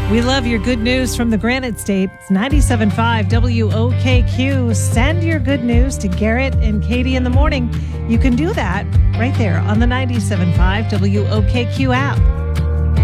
We love your good news from the Granite State. It's 97.5 WOKQ. Send your good news to Garrett and Katie in the morning. You can do that right there on the 97.5 WOKQ app.